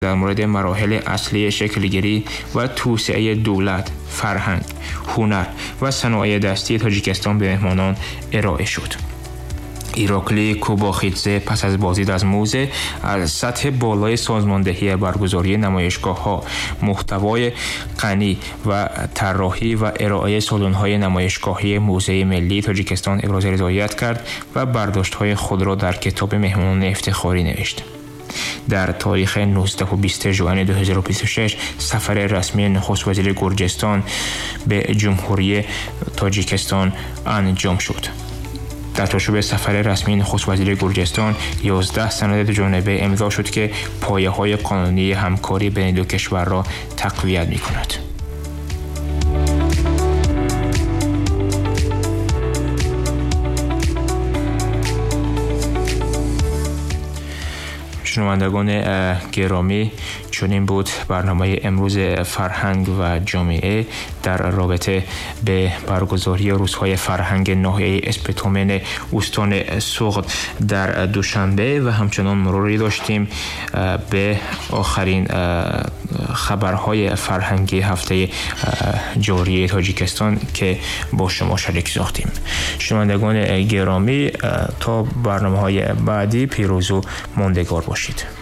در مورد مراحل اصلی شکلگیری و توسعه دولت، فرهنگ، هنر و صنایع دستی تاجیکستان به مهمانان ارائه شد. ایراکلی کوباخیتزه پس از بازدید از موزه از سطح بالای سازماندهی برگزاری نمایشگاه‌ها، محتوای غنی و طراحی و ارائه سالن‌های نمایشگاهی موزه ملی تاجیکستان ابراز رضایت کرد و برداشت‌های خود را در کتاب مهمانان افتخاری نوشت. در تاریخ 19 و 20 ژوئن 2026 سفر رسمی نخست وزیر گرجستان به جمهوری تاجیکستان انجام شد. در چارچوب سفر رسمی نخست وزیر گرجستان 11 سند دو جانبه امضا شد که پایه‌های قانونی همکاری بین دو کشور را تقویت می‌کند. شنوندگان گرامی، چنین بود برنامه امروز فرهنگ و جامعه در رابطه به برگزاری روزهای فرهنگ ناحیه اسپتومن استان سوغد در دوشنبه و همچنان مروری داشتیم به آخرین خبرهای فرهنگی هفته جاری تاجیکستان که با شما شریک ساختیم. شنوندگان گرامی، تا برنامه‌های بعدی پیروز و ماندگار باشید.